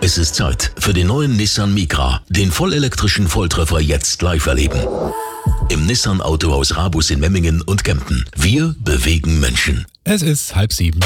Es ist Zeit für den neuen Nissan Micra, den vollelektrischen Volltreffer jetzt live erleben. Im Nissan Autohaus Rabus in Memmingen und Kempten. Wir bewegen Menschen. Es ist 6:30.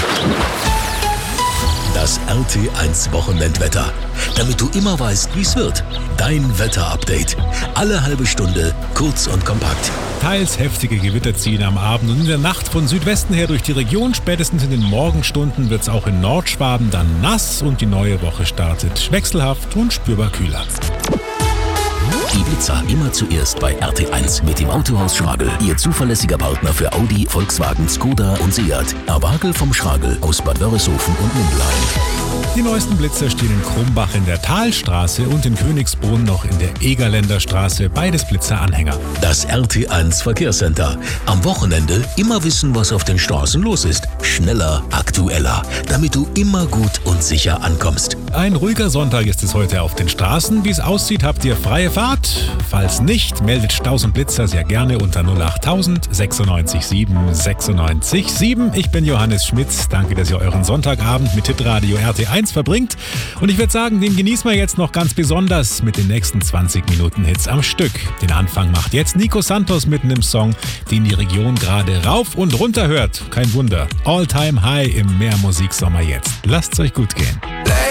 Das RT1 Wochenendwetter. Damit du immer weißt, wie es wird. Dein Wetterupdate. Alle halbe Stunde, kurz und kompakt. Teils heftige Gewitter ziehen am Abend und in der Nacht von Südwesten her durch die Region. Spätestens in den Morgenstunden wird es auch in Nordschwaben dann nass und die neue Woche startet wechselhaft und spürbar kühler. Die Blitzer immer zuerst bei RT1 mit dem Autohaus Schragel. Ihr zuverlässiger Partner für Audi, Volkswagen, Skoda und Seat. Awagel vom Schragel aus Bad Wörishofen und Mindelheim. Die neuesten Blitzer stehen in Krumbach in der Talstraße und in Königsbrunn noch in der Egerländer Straße. Beides Blitzer-Anhänger. Das RT1 Verkehrscenter. Am Wochenende immer wissen, was auf den Straßen los ist. Schneller, aktueller. Damit du immer gut und sicher ankommst. Ein ruhiger Sonntag ist es heute auf den Straßen. Wie es aussieht, habt ihr freie Fahrt. Falls nicht, meldet Staus und Blitzer sehr gerne unter 08000 96 7 96 7. Ich bin Johannes Schmitz. Danke, dass ihr euren Sonntagabend mit Hitradio RT1 verbringt. Und ich würde sagen, den genießen wir jetzt noch ganz besonders mit den nächsten 20 Minuten Hits am Stück. Den Anfang macht jetzt Nico Santos mit einem Song, den die Region gerade rauf und runter hört. Kein Wunder. All-Time High im Meermusiksommer jetzt. Lasst's euch gut gehen.